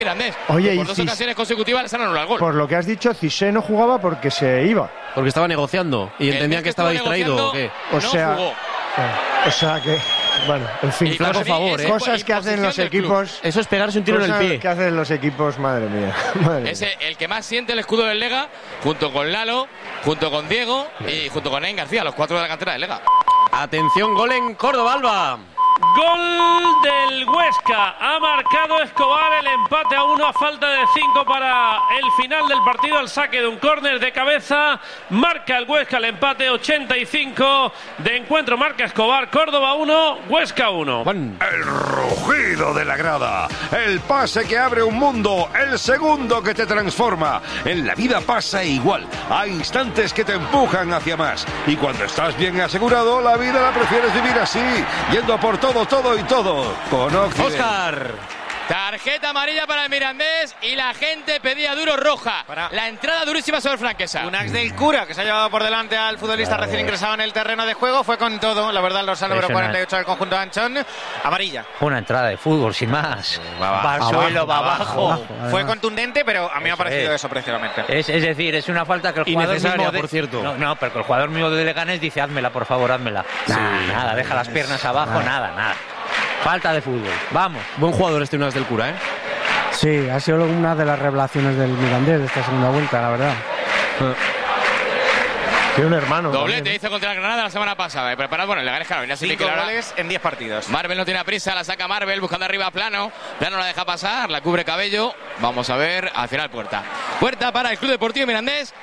Mirandés. Oye, por 2 ocasiones consecutivas les han anulado el gol. Por lo que has dicho, Cissé no jugaba porque se iba. Porque estaba negociando y entendían que estaba distraído ¿o qué? O sea, jugó. O sea que, bueno, en fin, flaco favor, cosas que hacen los equipos. Eso es pegarse un tiro en el pie. Que hacen los equipos, madre mía. Es el que más siente el escudo del Lega, junto con Lalo, junto con Diego y junto con Nen García, los 4 de la cantera del Lega. Atención, gol en Córdoba, Alba. Gol del Huesca. Ha marcado Escobar el empate a 1 a falta de 5 para el final del partido. Al saque de un córner de cabeza. Marca el Huesca el empate. 85 de encuentro. Marca Escobar. Córdoba 1, Huesca 1. El rugido de la grada. El pase que abre un mundo. El segundo que te transforma. En la vida pasa igual. Hay instantes que te empujan hacia más. Y cuando estás bien asegurado, la vida la prefieres vivir así. Yendo por todo y todo. Con Occident. Óscar. Tarjeta amarilla para el Mirandés y la gente pedía duro roja. La entrada durísima sobre Franquesa. Un ax del Cura que se ha llevado por delante al futbolista recién ingresado en el terreno de juego. Fue con todo, la verdad, los número 48 del conjunto de Anchón. Amarilla. Una entrada de fútbol, sin más. Va al suelo, va abajo. Fue contundente, pero a mí me ha parecido eso precisamente. Es decir, es una falta que el jugador innecesaria, mismo por cierto. No, pero que el jugador mismo de Leganés dice, házmela, por favor, házmela. Nada, deja las piernas abajo, nada. Falta de fútbol. Vamos. Buen jugador este Unas del Cura, ¿eh? Sí, ha sido una de las revelaciones del Mirandés de esta segunda vuelta, la verdad. Tiene un hermano. Doblete hizo contra el Granada la semana pasada. Preparado, bueno, el Leganés, claro, venía 5 goles en 10 partidos. Marvel no tiene prisa, la saca Marvel buscando arriba a Plano. Plano la deja pasar, la cubre Cabello. Vamos a ver, al final Puerta. Puerta para el Club Deportivo Mirandés.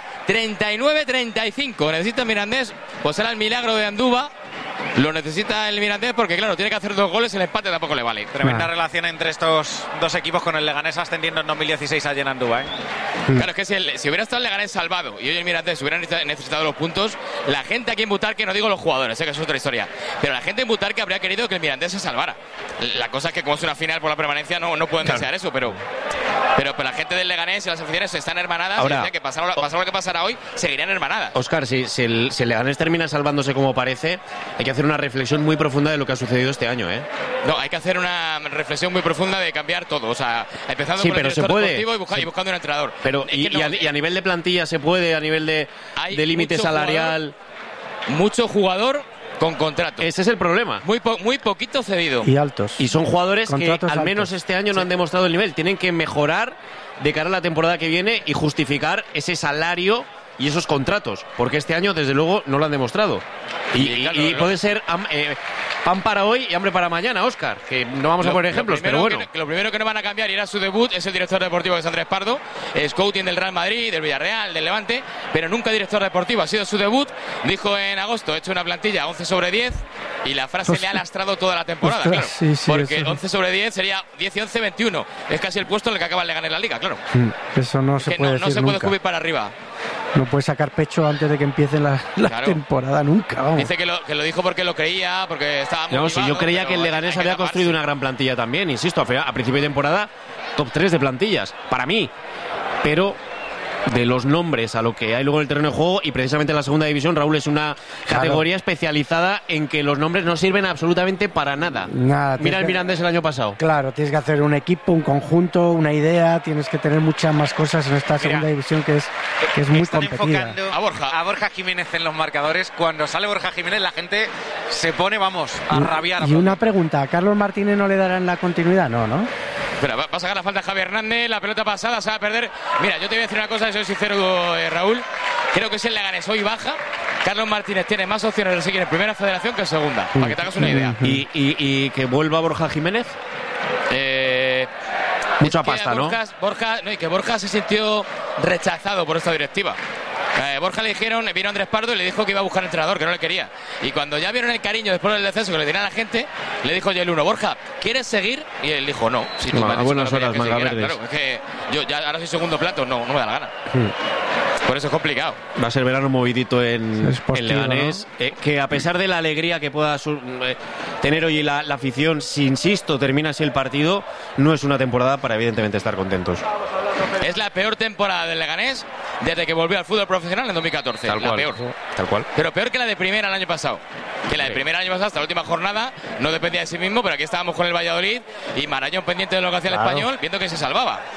39-35. Necesita el Mirandés, pues era el milagro de Andúba. Lo necesita el Mirandés porque, claro, tiene que hacer 2 goles, el empate tampoco le vale. Tremenda relación entre estos dos equipos, con el Leganés ascendiendo en 2016 allí en Andúba, ¿eh? Claro, es que si hubiera estado el Leganés salvado y hoy el Mirandés hubiera necesitado los puntos, la gente aquí en Butarque, no digo los jugadores, sé que eso es otra historia, pero la gente en Butarque habría querido que el Mirandés se salvara. La cosa es que como es una final por la permanencia no pueden desear eso, pero la gente del Leganés y las aficiones están hermanadas. Ahora, y que pasara lo que pasara hoy, seguirían hermanadas. Óscar, si el Leganés termina salvándose como parece, hay que hacer una reflexión muy profunda de lo que ha sucedido este año, ¿eh? No, hay que hacer una reflexión muy profunda de cambiar todo, o sea, empezando por el director deportivo y buscando un entrenador. Pero y a nivel de plantilla se puede, a nivel de límite salarial. Mucho jugador con contrato. Ese es el problema. Muy poquito cedido. Y altos. Y son jugadores Contratos que al menos altos. este año no han demostrado el nivel. Tienen que mejorar de cara a la temporada que viene y justificar ese salario y esos contratos, porque este año desde luego no lo han demostrado. Y puede ser pan para hoy y hambre para mañana, Óscar, que no vamos a poner ejemplos, pero bueno. Lo primero que no van a cambiar, y era su debut, es el director deportivo, que es Andrés Pardo, scouting del Real Madrid, del Villarreal, del Levante, pero nunca director deportivo. Ha sido su debut, dijo en agosto, he hecho una plantilla 11 sobre 10, y la frase le ha lastrado toda la temporada, claro. Sí, porque eso. 11 sobre 10 sería 10 y 11, 21. Es casi el puesto en el que acaba el Leganés en la Liga, claro. Eso no se puede decir no se puede nunca. subir para arriba. No puede sacar pecho antes de que empiece la temporada, nunca, vamos. Dice que lo dijo porque lo creía, porque estaba motivado. No, si yo creía que el Leganés había construido una gran plantilla también, insisto, a principio de temporada, top 3 de plantillas, para mí. Pero de los nombres a lo que hay luego en el terreno de juego, y precisamente en la segunda división, Raúl, es una categoría especializada en que los nombres no sirven absolutamente para nada. Mira el Mirandés el año pasado. Claro, tienes que hacer un equipo, un conjunto, una idea, tienes que tener muchas más cosas en esta segunda división que es muy competida. A Borja Jiménez en los marcadores. Cuando sale Borja Jiménez, la gente se pone, a rabiar. Y una pregunta, ¿a Carlos Martínez no le darán la continuidad? No. Pero va a sacar la falta Javier Hernández, la pelota pasada, se va a perder. Mira, yo te voy a decir una cosa, soy sincero, Raúl. Creo que si el Leganés hoy baja, Carlos Martínez tiene más opciones de seguir en primera federación que en segunda, para que te hagas una idea. ¿Y que vuelva Borja Jiménez? Mucha pasta, ¿no? Y que Borja se sintió rechazado por esta directiva. Borja le dijeron, vino Andrés Pardo y le dijo que iba a buscar entrenador, que no le quería. Y cuando ya vieron el cariño después del descenso que le tenían a la gente, le dijo ya el uno, Borja, ¿quieres seguir? Y él dijo, no. Si tú a buenas horas, manga verdes. Claro, es que yo ya ahora soy segundo plato, no me da la gana. Por eso es complicado. Va a ser verano movidito en Leganés, ¿no? Que a pesar de la alegría que pueda tener hoy la afición, si insisto, termina así el partido, no es una temporada para evidentemente estar contentos. Es la peor temporada del Leganés desde que volvió al fútbol profesional en 2014. Tal la cual. peor. Tal cual. Pero peor que la de primera el año pasado. Que la de primera el año pasado, hasta la última jornada, no dependía de sí mismo, pero aquí estábamos con el Valladolid y Marañón pendiente de lo que hacía el Español, viendo que se salvaba.